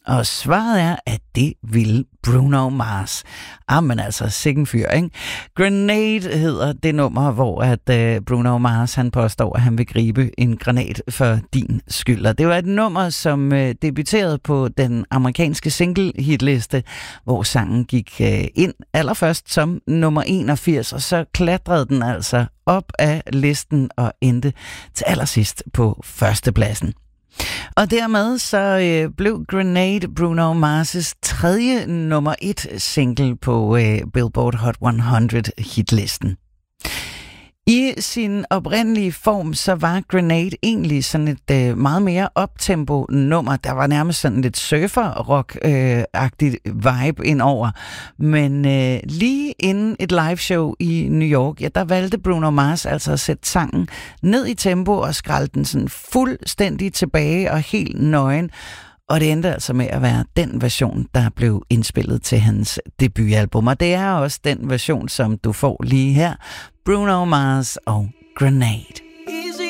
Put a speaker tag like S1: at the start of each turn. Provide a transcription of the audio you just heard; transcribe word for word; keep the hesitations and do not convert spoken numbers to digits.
S1: Og svaret er, at det ville Bruno Mars. Jamen altså, sikken fyr, ikke? Grenade hedder det nummer, hvor at uh, Bruno Mars han påstår, at han vil gribe en granat for din skyld. Og det var et nummer, som uh, debuterede på den amerikanske single-hitliste, hvor sangen gik uh, ind allerførst som nummer enogfirs, og så klatrede den altså op af listen og endte til allersidst på førstepladsen. Og dermed så øh, blev Grenade Bruno Mars' tredje nummer et single på øh, Billboard Hot hundrede hitlisten. I sin oprindelige form, så var Grenade egentlig sådan et øh, meget mere optempo nummer. Der var nærmest sådan lidt surfer-rock-agtigt øh, vibe indover. Men øh, lige inden et liveshow i New York, ja, der valgte Bruno Mars altså at sætte sangen ned i tempo og skralde den sådan fuldstændig tilbage og helt nøgen. Og det endte altså med at være den version, der blev indspillet til hans debutalbum. Og det er også den version, som du får lige her. Bruno Mars og Grenade.